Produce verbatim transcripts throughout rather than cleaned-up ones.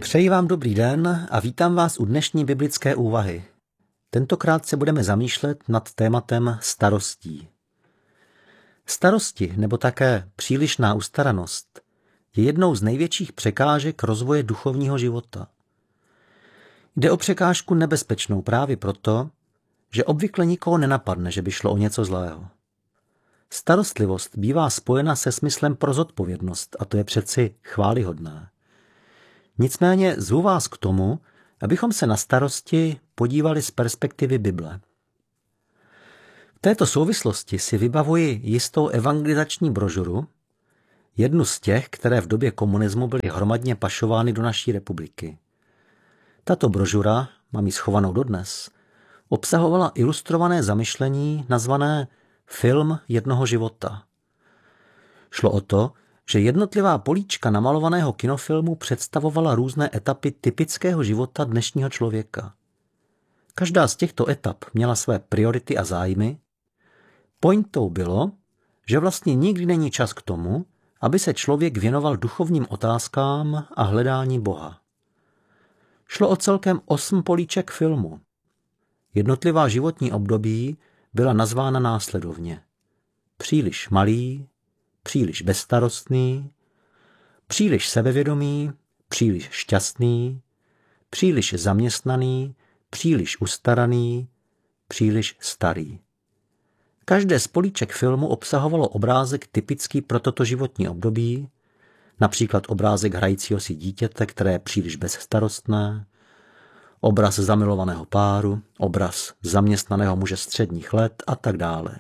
Přeji vám dobrý den a vítám vás u dnešní biblické úvahy. Tentokrát se budeme zamýšlet nad tématem starostí. Starosti, nebo také přílišná ustaranost, je jednou z největších překážek rozvoje duchovního života. Jde o překážku nebezpečnou právě proto, že obvykle nikoho nenapadne, že by šlo o něco zlého. Starostlivost bývá spojena se smyslem pro zodpovědnost a to je přeci chvályhodné. Nicméně zvu vás k tomu, abychom se na starosti podívali z perspektivy Bible. V této souvislosti si vybavuji jistou evangelizační brožuru, jednu z těch, které v době komunismu byly hromadně pašovány do naší republiky. Tato brožura, mám ji schovanou dodnes, obsahovala ilustrované zamyšlení nazvané Film jednoho života. Šlo o to, že jednotlivá políčka namalovaného kinofilmu představovala různé etapy typického života dnešního člověka. Každá z těchto etap měla své priority a zájmy. Pointou bylo, že vlastně nikdy není čas k tomu, aby se člověk věnoval duchovním otázkám a hledání Boha. Šlo o celkem osm políček filmu. Jednotlivá životní období byla nazvána následovně. Příliš malý, příliš bezstarostný, příliš sebevědomý, příliš šťastný, příliš zaměstnaný, příliš ustaraný, příliš starý. Každé z políček filmu obsahovalo obrázek typický pro toto životní období, například obrázek hrajícího si dítěte, které je příliš bezstarostné, obraz zamilovaného páru, obraz zaměstnaného muže středních let a tak dále.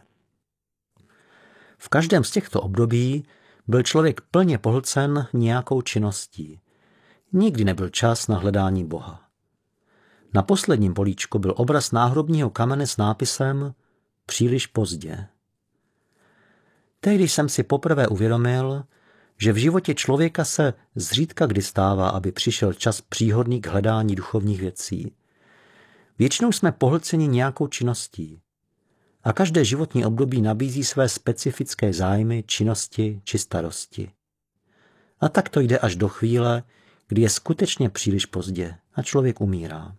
V každém z těchto období byl člověk plně pohlcen nějakou činností. Nikdy nebyl čas na hledání Boha. Na posledním políčku byl obraz náhrobního kamene s nápisem Příliš pozdě. Tehdy jsem si poprvé uvědomil, že v životě člověka se zřídka kdy stává, aby přišel čas příhodný k hledání duchovních věcí. Většinou jsme pohlceni nějakou činností. A každé životní období nabízí své specifické zájmy, činnosti či starosti. A tak to jde až do chvíle, kdy je skutečně příliš pozdě a člověk umírá.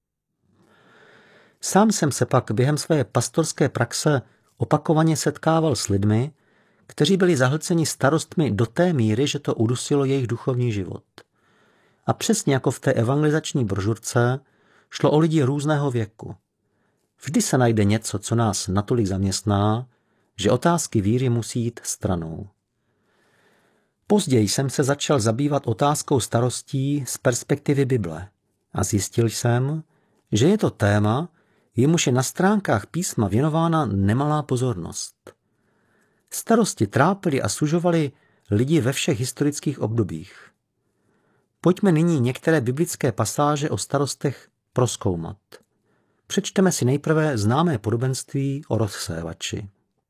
Sám jsem se pak během své pastorské praxe opakovaně setkával s lidmi, kteří byli zahlceni starostmi do té míry, že to udusilo jejich duchovní život. A přesně jako v té evangelizační brožurce šlo o lidi různého věku. Vždy se najde něco, co nás natolik zaměstná, že otázky víry musí jít stranou. Později jsem se začal zabývat otázkou starostí z perspektivy Bible a zjistil jsem, že je to téma, jemuž je na stránkách písma věnována nemalá pozornost. Starosti trápily a sužovaly lidi ve všech historických obdobích. Pojďme nyní některé biblické pasáže o starostech prozkoumat. Přečteme si nejprve známé podobenství o rozsévači.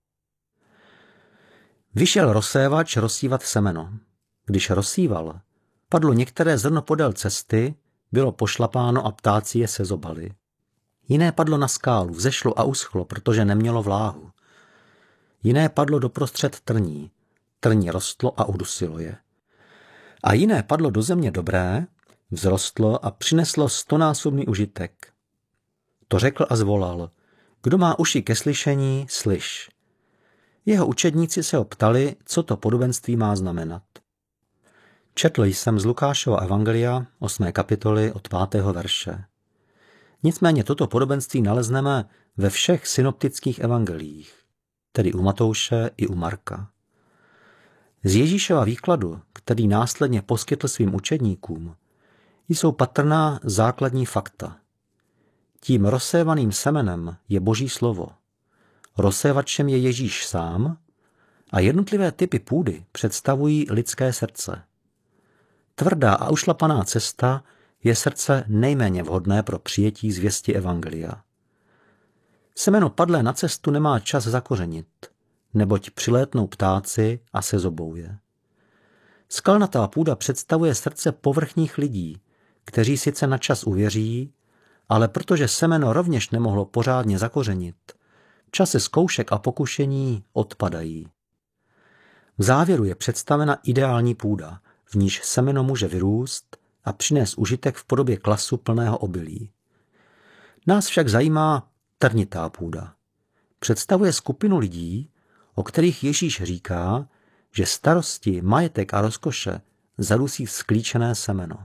Vyšel rozsévač rozsívat semeno. Když rozsíval, padlo některé zrno podél cesty, bylo pošlapáno a ptáci je sezobali. Jiné padlo na skálu, vzešlo a uschlo, protože nemělo vláhu. Jiné padlo doprostřed trní, trní rostlo a udusilo je. A jiné padlo do země dobré, vzrostlo a přineslo stonásobný užitek. To řekl a zvolal, kdo má uši ke slyšení, slyš. Jeho učedníci se ho ptali, co to podobenství má znamenat. Četl jsem z Lukášova evangelia, osmé kapitoly od pátého verše. Nicméně toto podobenství nalezneme ve všech synoptických evangeliích, tedy u Matouše i u Marka. Z Ježíšova výkladu, který následně poskytl svým učedníkům, jsou patrná základní fakta. Tím rozsévaným semenem je Boží slovo. Rozsévačem je Ježíš sám a jednotlivé typy půdy představují lidské srdce. Tvrdá a ušlapaná cesta je srdce nejméně vhodné pro přijetí zvěsti evangelia. Semeno padlé na cestu nemá čas zakořenit, neboť přilétnou ptáci a sezobou je. Skalnatá půda představuje srdce povrchních lidí, kteří sice na čas uvěří, ale protože semeno rovněž nemohlo pořádně zakořenit, v čase zkoušek a pokušení odpadají. V závěru je představena ideální půda, v níž semeno může vyrůst a přinést užitek v podobě klasu plného obilí. Nás však zajímá trnitá půda. Představuje skupinu lidí, o kterých Ježíš říká, že starosti, majetek a rozkoše zadusí sklíčené semeno.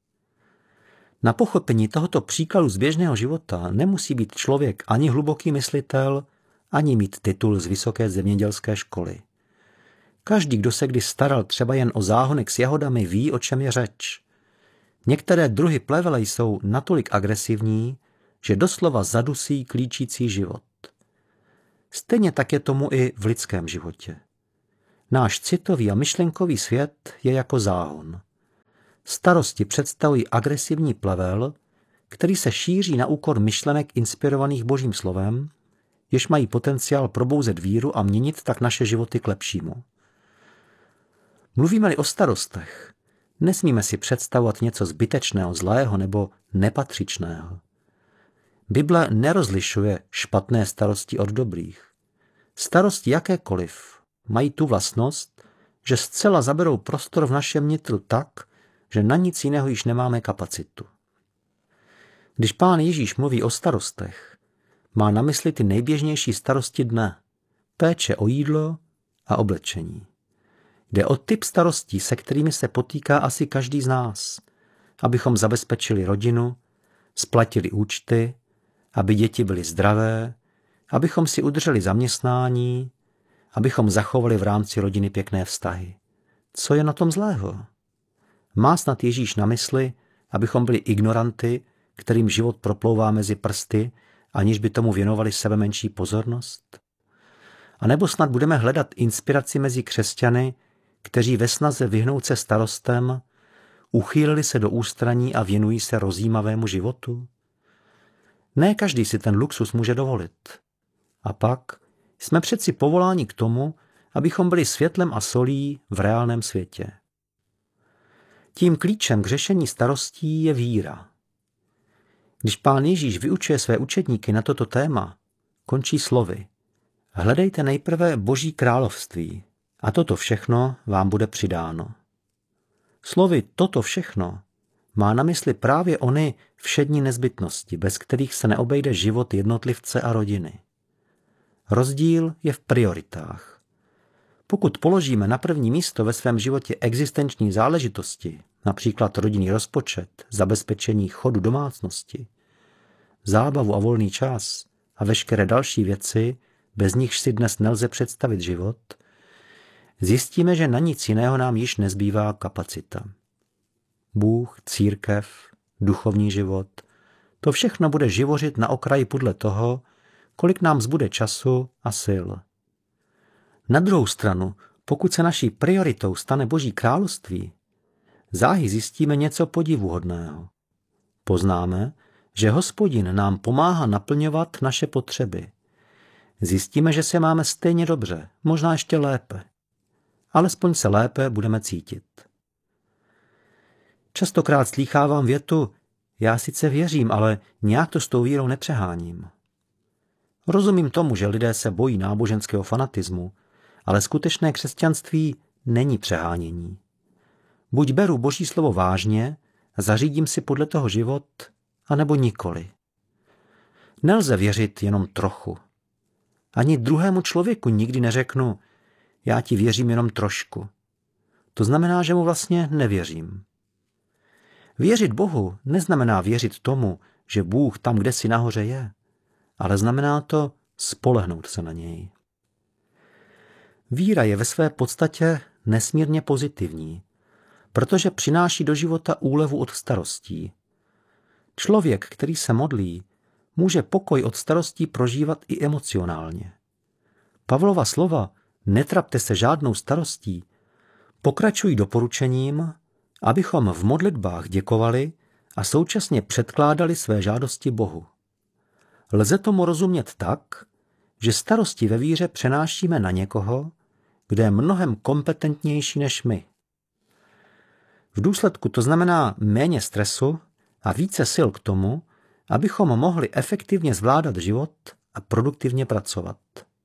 Na pochopení tohoto příkladu z běžného života nemusí být člověk ani hluboký myslitel, ani mít titul z vysoké zemědělské školy. Každý, kdo se kdy staral třeba jen o záhonek s jahodami, ví, o čem je řeč. Některé druhy plevele jsou natolik agresivní, že doslova zadusí klíčící život. Stejně tak je tomu i v lidském životě. Náš citový a myšlenkový svět je jako záhon. Starosti představují agresivní plevel, který se šíří na úkor myšlenek inspirovaných Božím slovem, jež mají potenciál probouzet víru a měnit tak naše životy k lepšímu. Mluvíme-li o starostech, nesmíme si představovat něco zbytečného, zlého nebo nepatřičného. Bible nerozlišuje špatné starosti od dobrých. Starosti jakékoliv mají tu vlastnost, že zcela zaberou prostor v našem nitru tak, že na nic jiného již nemáme kapacitu. Když Pán Ježíš mluví o starostech, má na mysli ty nejběžnější starosti dne, péče o jídlo a oblečení. Jde o typ starostí, se kterými se potýká asi každý z nás, abychom zabezpečili rodinu, splatili účty, aby děti byly zdravé, abychom si udrželi zaměstnání, abychom zachovali v rámci rodiny pěkné vztahy. Co je na tom zlého? Má snad Ježíš na mysli, abychom byli ignoranty, kterým život proplouvá mezi prsty, aniž by tomu věnovali sebe menší pozornost? A nebo snad budeme hledat inspiraci mezi křesťany, kteří ve snaze vyhnout se starostem uchýlili se do ústraní a věnují se rozjímavému životu? Ne každý si ten luxus může dovolit. A pak jsme přeci povoláni k tomu, abychom byli světlem a solí v reálném světě. Tím klíčem k řešení starostí je víra. Když Pán Ježíš vyučuje své učedníky na toto téma, končí slovy: hledejte nejprve Boží království a toto všechno vám bude přidáno. Slovy toto všechno má na mysli právě ony všední nezbytnosti, bez kterých se neobejde život jednotlivce a rodiny. Rozdíl je v prioritách. Pokud položíme na první místo ve svém životě existenční záležitosti, například rodinný rozpočet, zabezpečení chodu domácnosti, zábavu a volný čas a veškeré další věci, bez nichž si dnes nelze představit život, zjistíme, že na nic jiného nám již nezbývá kapacita. Bůh, církev, duchovní život, to všechno bude živořit na okraji podle toho, kolik nám zbude času a sil. Na druhou stranu, pokud se naší prioritou stane Boží království, záhy zjistíme něco podivuhodného. Poznáme, že Hospodin nám pomáhá naplňovat naše potřeby. Zjistíme, že se máme stejně dobře, možná ještě lépe. Alespoň se lépe budeme cítit. Častokrát slýchávám větu: já sice věřím, ale nějak to s tou vírou nepřeháním. Rozumím tomu, že lidé se bojí náboženského fanatismu, ale skutečné křesťanství není přehánění. Buď beru Boží slovo vážně a zařídím si podle toho život, anebo nikoli. Nelze věřit jenom trochu. Ani druhému člověku nikdy neřeknu: já ti věřím jenom trošku. To znamená, že mu vlastně nevěřím. Věřit Bohu neznamená věřit tomu, že Bůh tam, kde si nahoře je, ale znamená to spolehnout se na něj. Víra je ve své podstatě nesmírně pozitivní, protože přináší do života úlevu od starostí. Člověk, který se modlí, může pokoj od starostí prožívat i emocionálně. Pavlova slova netrapte se žádnou starostí pokračují doporučením, abychom v modlitbách děkovali a současně předkládali své žádosti Bohu. Lze tomu rozumět tak, že starosti ve víře přenášíme na někoho, kdo je mnohem kompetentnější než my. V důsledku to znamená méně stresu a více sil k tomu, abychom mohli efektivně zvládat život a produktivně pracovat.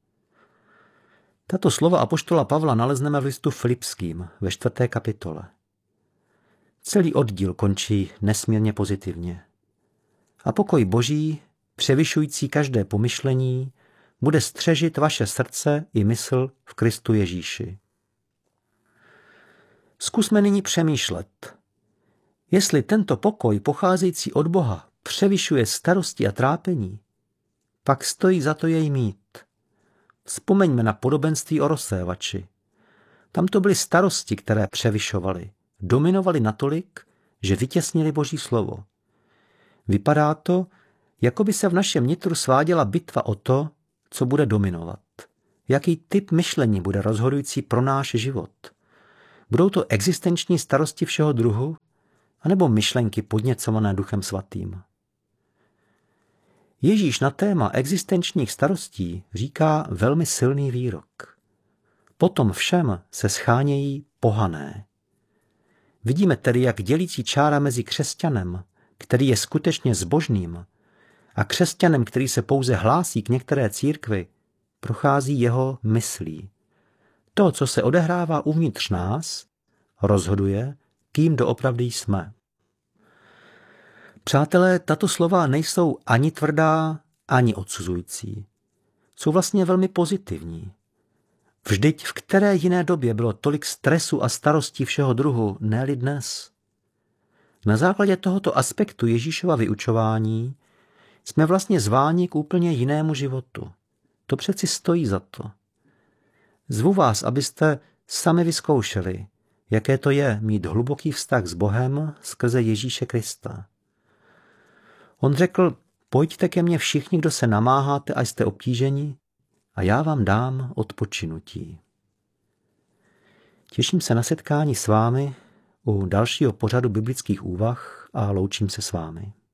Tato slova apoštola Pavla nalezneme v listu Filipským ve čtvrté kapitole. Celý oddíl končí nesmírně pozitivně. A pokoj Boží, převyšující každé pomyšlení, bude střežit vaše srdce i mysl v Kristu Ježíši. Zkusme nyní přemýšlet. Jestli tento pokoj pocházející od Boha převyšuje starosti a trápení, pak stojí za to jej mít. Vzpomeňme na podobenství o rozsévači. Tam to byly starosti, které převyšovaly, dominovaly natolik, že vytěsnili Boží slovo. Vypadá to, jako by se v našem nitru sváděla bitva o to, co bude dominovat. Jaký typ myšlení bude rozhodující pro náš život? Budou to existenční starosti všeho druhu, anebo myšlenky podněcované Duchem Svatým? Ježíš na téma existenčních starostí říká velmi silný výrok. Potom všem se schánějí pohané. Vidíme tedy, jak dělící čára mezi křesťanem, který je skutečně zbožným, a křesťanem, který se pouze hlásí k některé církvi, prochází jeho myslí. To, co se odehrává uvnitř nás, rozhoduje, kým doopravdy jsme. Přátelé, tato slova nejsou ani tvrdá, ani odsuzující. Jsou vlastně velmi pozitivní. Vždyť v které jiné době bylo tolik stresu a starostí všeho druhu, ne-li dnes? Na základě tohoto aspektu Ježíšova vyučování jsme vlastně zváni k úplně jinému životu. To přeci stojí za to. Zvu vás, abyste sami vyzkoušeli, jaké to je mít hluboký vztah s Bohem skrze Ježíše Krista. On řekl, pojďte ke mně všichni, kdo se namáháte a jste obtíženi, a já vám dám odpočinutí. Těším se na setkání s vámi u dalšího pořadu biblických úvah a loučím se s vámi.